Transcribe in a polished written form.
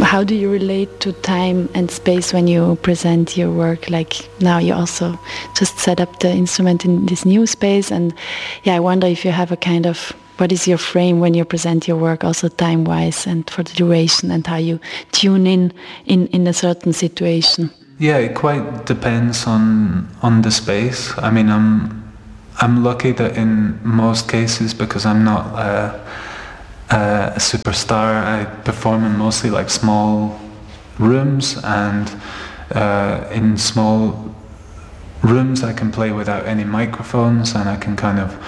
how do you relate to time and space when you present your work? Like now you also just set up the instrument in this new space, and I wonder if you have a kind of, what is your frame when you present your work, also time-wise and for the duration, and how you tune in a certain situation? Yeah, it quite depends on the space. I mean, I'm lucky that in most cases, because I'm not a superstar, I perform in mostly like small rooms, and in small rooms I can play without any microphones, and I can kind of